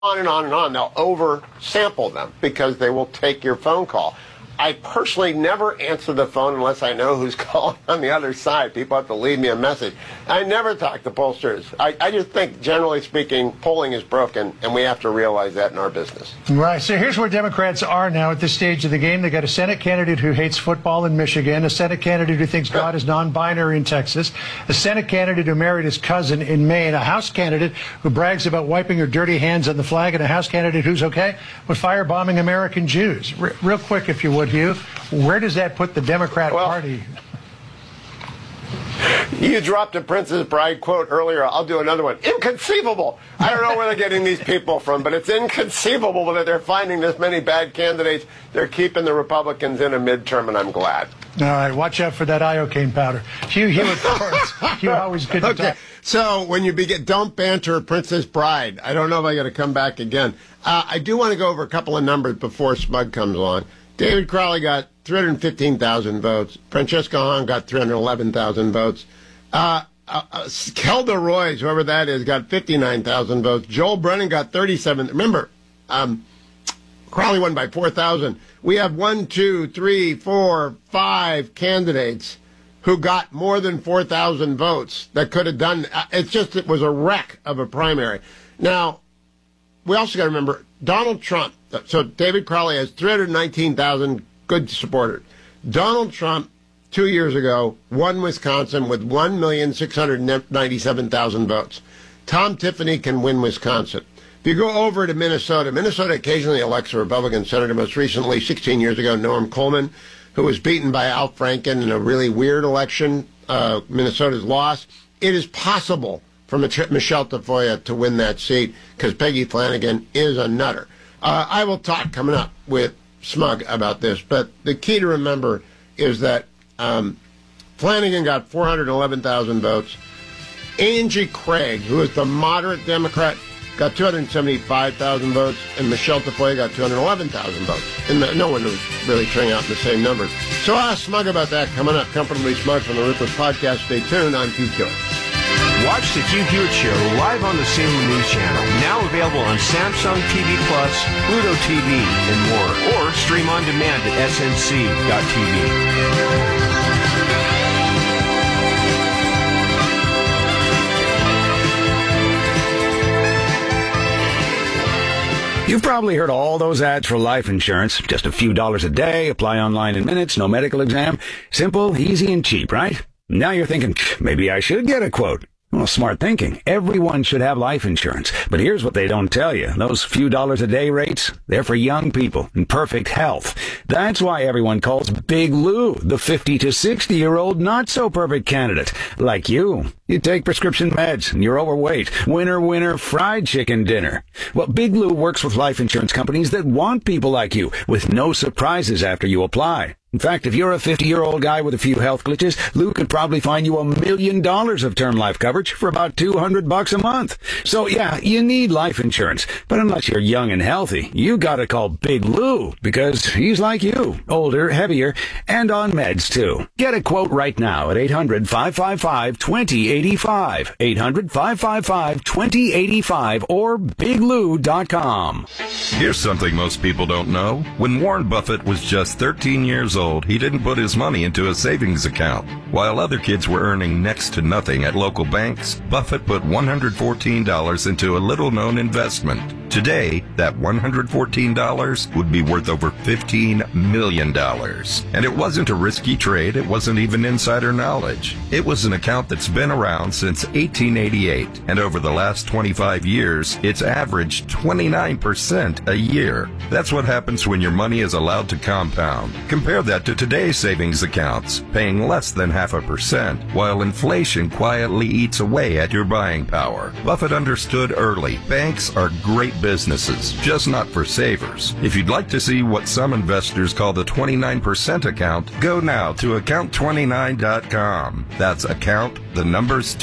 on and on and on. They'll oversample them because they will take your phone call. I personally never answer the phone unless I know who's calling on the other side. People have to leave me a message. I never talk to pollsters. I just think, generally speaking, polling is broken, and we have to realize that in our business. Right. So here's where Democrats are now at this stage of the game. They got a Senate candidate who hates football in Michigan, a Senate candidate who thinks God is non-binary in Texas, a Senate candidate who married his cousin in Maine, a House candidate who brags about wiping her dirty hands on the flag, and a House candidate who's okay with firebombing American Jews. Real quick, if you would, Hugh, where does that put the Democrat Party? You dropped a Princess Bride quote earlier. I'll do another one. Inconceivable. I don't know where they're getting these people from, but it's inconceivable that they're finding this many bad candidates. They're keeping the Republicans in a midterm, and I'm glad. All right, watch out for that iocane powder. Hugh of course. Hugh, always good to talk. So when you don't banter Princess Bride. I don't know if I got to come back again. I do want to go over a couple of numbers before Smug comes along. David Crowley got 315,000 votes. Francesca Hahn got 311,000 votes. Kelda Roys, whoever that is, got 59,000 votes. Joel Brennan got 37. Remember, Crowley won by 4,000. We have 1, 2, 3, 4, 5 candidates who got more than 4,000 votes that could have done. It was a wreck of a primary. Now, we also got to remember Donald Trump. So David Crowley has 319,000 good supporters. Donald Trump, 2 years ago, won Wisconsin with 1,697,000 votes. Tom Tiffany can win Wisconsin. If you go over to Minnesota, Minnesota occasionally elects a Republican senator. Most recently, 16 years ago, Norm Coleman, who was beaten by Al Franken in a really weird election. Minnesota's lost. It is possible for Michelle Tafoya to win that seat because Peggy Flanagan is a nutter. I will talk coming up with Smug about this, but the key to remember is that Flanagan got 411,000 votes. Angie Craig, who is the moderate Democrat, got 275,000 votes, and Michelle Tafoya got 211,000 votes. And no one was really turning out in the same numbers. So I'll ask Smug about that coming up. Comfortably Smug from the Ruthless Podcast. Stay tuned on Hugh Hewitt. Watch the Hugh Hewitt Show live on the Salem News Channel. Now available on Samsung TV Plus, Pluto TV, and more. Or stream on demand at snc.tv. You've probably heard all those ads for life insurance. Just a few dollars a day, apply online in minutes, no medical exam. Simple, easy, and cheap, right? Now you're thinking, maybe I should get a quote. Well, smart thinking. Everyone should have life insurance. But here's what they don't tell you. Those few dollars a day rates, they're for young people in perfect health. That's why everyone calls Big Lou the 50 to 60-year-old not-so-perfect candidate. Like you. You take prescription meds and you're overweight. Winner, fried chicken dinner. Well, Big Lou works with life insurance companies that want people like you with no surprises after you apply. In fact, if you're a 50-year-old guy with a few health glitches, Lou could probably find you $1 million of term life coverage for about $200 a month. So yeah, you need life insurance. But unless you're young and healthy, you gotta call Big Lou because he's like you, older, heavier, and on meds too. Get a quote right now at 800-555-2085, 800-555-2085, or biglou.com. Here's something most people don't know. When Warren Buffett was just 13 years old, he didn't put his money into a savings account. While other kids were earning next to nothing at local banks, Buffett put $114 into a little-known investment. Today, that $114 would be worth over $15 million. And it wasn't a risky trade. It wasn't even insider knowledge. It was an account that's been around since 1888. And over the last 25 years, it's averaged 29% a year. That's what happens when your money is allowed to compound. Compare that to today's savings accounts, paying less than 0.5%, while inflation quietly eats away at your buying power. Buffett understood early. Banks are great businesses, just not for savers. If you'd like to see what some investors call the 29% account, go now to account29.com. That's account, the numbers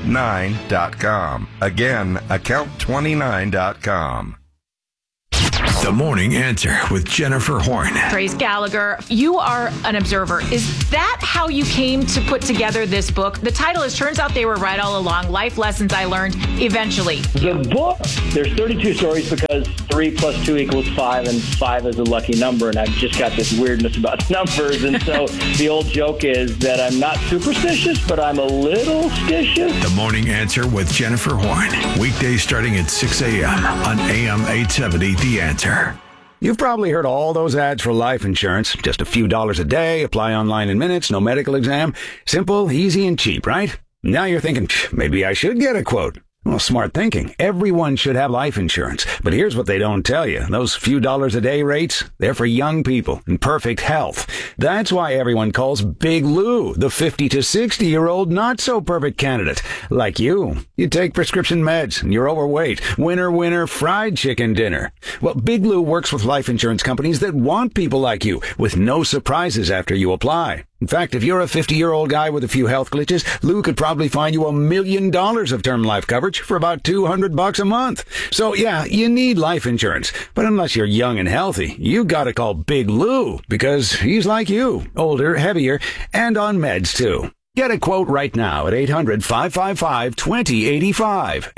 29.com. Again, account29.com. The Morning Answer with Jennifer Horn. Trace Gallagher, you are an observer. Is that how you came to put together this book? The title is Turns Out They Were Right All Along, Life Lessons I Learned Eventually. The book, there's 32 stories because 3 + 2 = 5, and 5 is a lucky number, and I've just got this weirdness about numbers, and so the old joke is that I'm not superstitious, but I'm a little stitious. The Morning Answer with Jennifer Horn. Weekdays starting at 6 a.m. on AM 870 The Answer. You've probably heard all those ads for life insurance. Just a few dollars a day, apply online in minutes, no medical exam. Simple, easy, and cheap, right? Now you're thinking, maybe I should get a quote. Well, smart thinking. Everyone should have life insurance. But here's what they don't tell you. Those few dollars a day rates, they're for young people in perfect health. That's why everyone calls Big Lou the 50 to 60-year-old not-so-perfect candidate. Like you. You take prescription meds and you're overweight. Winner, fried chicken dinner. Well, Big Lou works with life insurance companies that want people like you with no surprises after you apply. In fact, if you're a 50-year-old guy with a few health glitches, Lou could probably find you $1 million of term life coverage for about $200 a month. So yeah, you need life insurance. But unless you're young and healthy, you gotta call Big Lou because he's like you, older, heavier, and on meds too. Get a quote right now at 800-555-2085,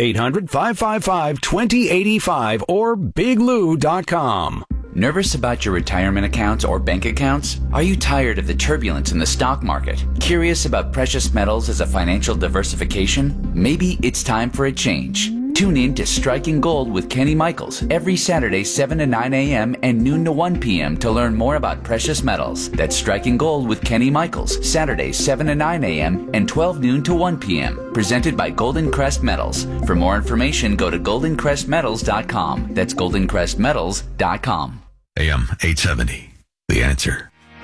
800-555-2085, or biglou.com. Nervous about your retirement accounts or bank accounts? Are you tired of the turbulence in the stock market? Curious about precious metals as a financial diversification? Maybe it's time for a change. Tune in to Striking Gold with Kenny Michaels every Saturday 7 to 9 a.m. and noon to 1 p.m. to learn more about precious metals. That's Striking Gold with Kenny Michaels, Saturdays 7 to 9 a.m. and 12 noon to 1 p.m. Presented by Golden Crest Metals. For more information, go to goldencrestmetals.com. That's goldencrestmetals.com. AM 870 The Answer.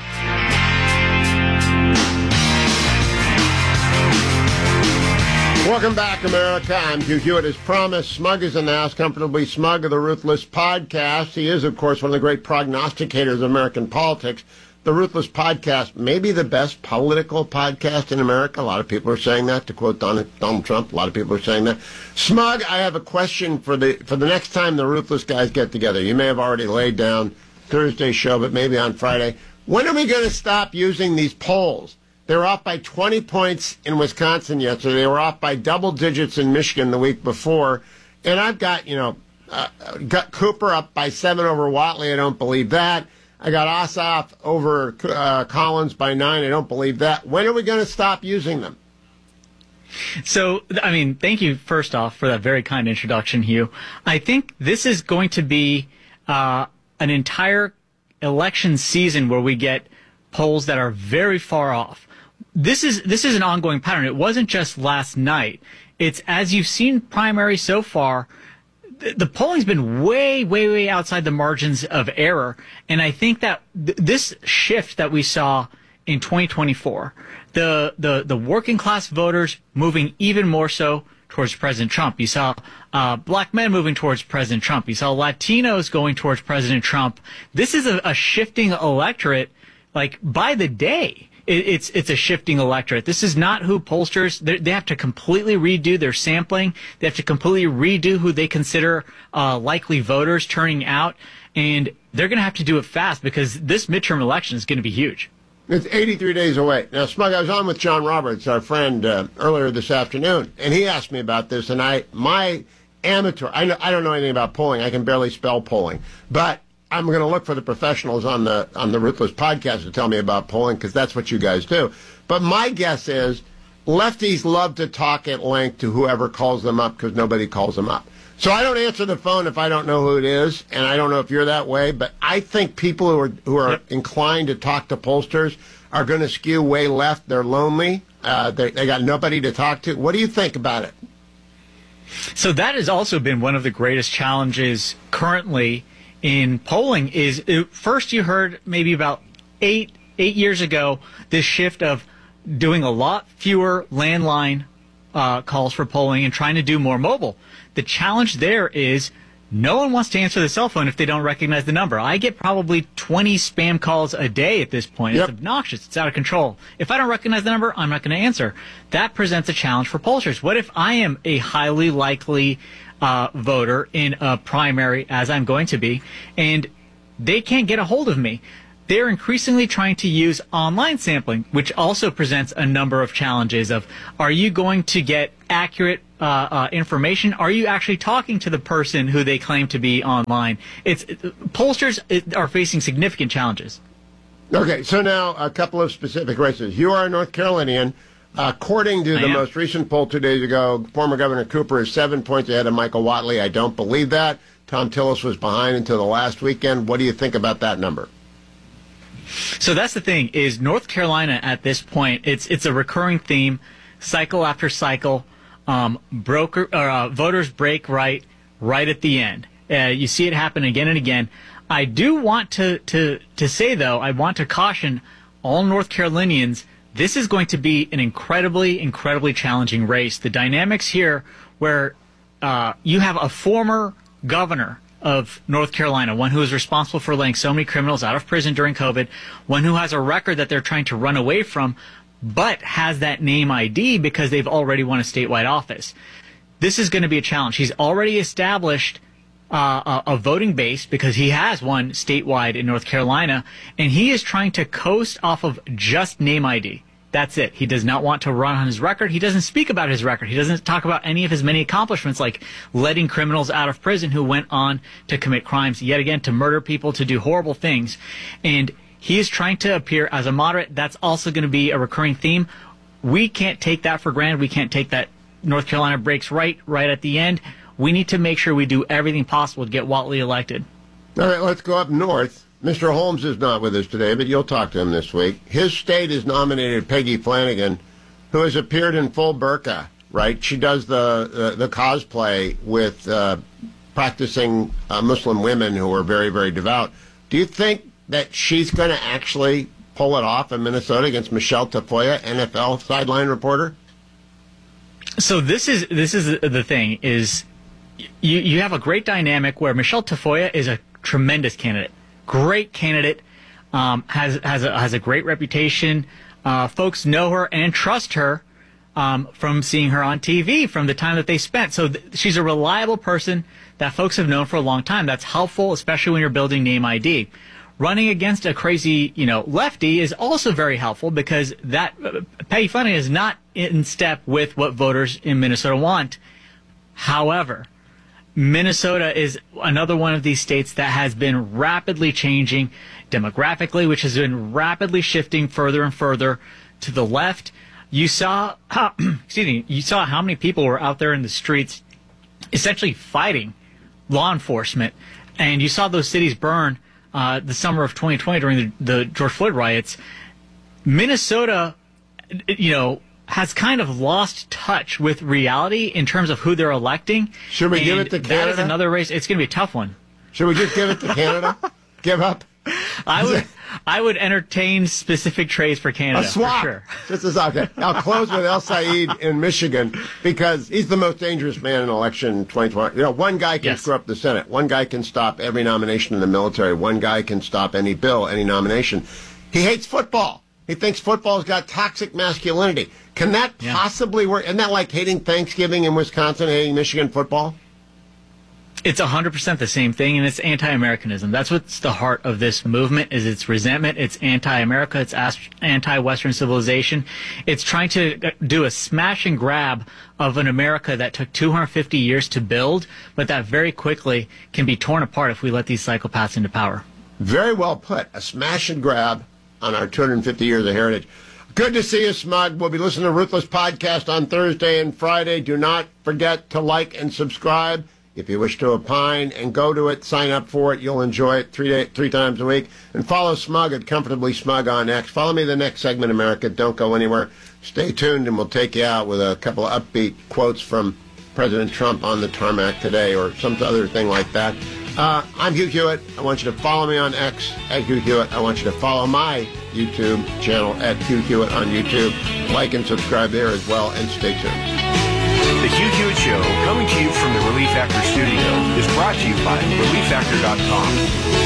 Welcome back, America. I'm Hugh Hewitt. As promised, Smug is in the house, comfortably smug of the Ruthless Podcast. He is, of course, one of the great prognosticators of American politics. The Ruthless Podcast may be the best political podcast in America. A lot of people are saying that, to quote Donald Trump. A lot of people are saying that. Smug, I have a question for the next time the Ruthless guys get together. You may have already laid down Thursday's show, but maybe on Friday. When are we going to stop using these polls? They were off by 20 points in Wisconsin yesterday. They were off by double digits in Michigan the week before. And I've got, got Cooper up by 7 over Whatley. I don't believe that. I got Ossoff over Collins by 9. I don't believe that. When are we going to stop using them? So, thank you, first off, for that very kind introduction, Hugh. I think this is going to be an entire election season where we get polls that are very far off. This is an ongoing pattern. It wasn't just last night. It's, as you've seen primary so far, the polling's been way, way, way outside the margins of error. And I think that this shift that we saw in 2024, the working class voters moving even more so towards President Trump. You saw black men moving towards President Trump. You saw Latinos going towards President Trump. This is a shifting electorate, like by the day. It's a shifting electorate. This is not who pollsters, they have to completely redo their sampling. They have to completely redo who they consider likely voters turning out. And they're going to have to do it fast because this midterm election is going to be huge. It's 83 days away. Now, Smug, I was on with John Roberts, our friend, earlier this afternoon, and he asked me about this, and I don't know anything about polling. I can barely spell polling. But I'm going to look for the professionals on the Ruthless Podcast to tell me about polling, because that's what you guys do. But my guess is lefties love to talk at length to whoever calls them up because nobody calls them up. So I don't answer the phone if I don't know who it is, and I don't know if you're that way, but I think people who are inclined to talk to pollsters are going to skew way left. They're lonely. They got nobody to talk to. What do you think about it? So that has also been one of the greatest challenges currently in polling. Is first you heard maybe about eight years ago this shift of doing a lot fewer landline calls for polling and trying to do more mobile. The challenge there is no one wants to answer the cell phone if they don't recognize the number. I get probably 20 spam calls a day at this point. Yep. It's obnoxious. It's out of control. If I don't recognize the number, I'm not going to answer. That presents a challenge for pollsters. What if I am a highly likely voter in a primary, as I'm going to be, and they can't get a hold of me? They're increasingly trying to use online sampling, which also presents a number of challenges of, are you going to get accurate information? Are you actually talking to the person who they claim to be online? Pollsters are facing significant challenges. Okay, so now a couple of specific races. You are a North Carolinian. According to the most recent poll 2 days ago, former Governor Cooper is 7 points ahead of Michael Whatley. I don't believe that. Tom Tillis was behind until the last weekend. What do you think about that number? So that's the thing, is North Carolina at this point, it's a recurring theme, cycle after cycle. Voters break right at the end. You see it happen again and again. I do want to say, though, I want to caution all North Carolinians, this is going to be an incredibly challenging race. The dynamics here where you have a former governor of North Carolina, one who is responsible for letting so many criminals out of prison during COVID, one who has a record that they're trying to run away from, but has that name ID because they've already won a statewide office. This is going to be a challenge. He's already established a voting base because he has won statewide in North Carolina, and he is trying to coast off of just name ID. That's it. He does not want to run on his record. He doesn't speak about his record. He doesn't talk about any of his many accomplishments, like letting criminals out of prison who went on to commit crimes, yet again, to murder people, to do horrible things. And he is trying to appear as a moderate. That's also going to be a recurring theme. We can't take that for granted. We can't take that North Carolina breaks right at the end. We need to make sure we do everything possible to get Whatley elected. All right, let's go up north. Mr. Holmes is not with us today, but you'll talk to him this week. His state has nominated Peggy Flanagan, who has appeared in full burqa, right? She does the cosplay with practicing Muslim women who are very, very devout. Do you think that she's going to actually pull it off in Minnesota against Michelle Tafoya, NFL sideline reporter? So this is the thing, is you have a great dynamic where Michelle Tafoya is a tremendous candidate. Great candidate, has a great reputation. Folks know her and trust her from seeing her on TV from the time that they spent. So she's a reliable person that folks have known for a long time. That's helpful, especially when you're building name ID. Running against a crazy, lefty is also very helpful because that Peggy Flanagan is not in step with what voters in Minnesota want. However, Minnesota is another one of these states that has been rapidly changing demographically, which has been rapidly shifting further and further to the left. You saw how many people were out there in the streets essentially fighting law enforcement, and you saw those cities burn the summer of 2020 during the George Floyd riots. Minnesota, has kind of lost touch with reality in terms of who they're electing. Should we give it to Canada? That is another race. It's going to be a tough one. Should we just give it to Canada? Give up? I would entertain specific trades for Canada. A swap. For sure. This is okay. I'll close with El Said in Michigan because he's the most dangerous man in election 2020. One guy can screw up the Senate. One guy can stop every nomination in the military. One guy can stop any bill, any nomination. He hates football. He thinks football's got toxic masculinity. Can that possibly work? Isn't that like hating Thanksgiving in Wisconsin, hating Michigan football? It's 100% the same thing, and it's anti-Americanism. That's what's the heart of this movement, is its resentment. It's anti-America. It's anti-Western civilization. It's trying to do a smash and grab of an America that took 250 years to build, but that very quickly can be torn apart if we let these psychopaths into power. Very well put. A smash and grab on our 250 years of heritage. Good to see you, Smug. We'll be listening to Ruthless Podcast on Thursday and Friday. Do not forget to like and subscribe. If you wish to opine and go to it, sign up for it. You'll enjoy it three times a week. And follow Smug at Comfortably Smug on X. Follow me the next segment, America. Don't go anywhere. Stay tuned, and we'll take you out with a couple of upbeat quotes from President Trump on the tarmac today or some other thing like that. I'm Hugh Hewitt. I want you to follow me on X at Hugh Hewitt. I want you to follow my YouTube channel at Hugh Hewitt on YouTube. Like and subscribe there as well, and stay tuned. The Hugh Hewitt Show, coming to you from the Relief Factor studio, is brought to you by ReliefFactor.com.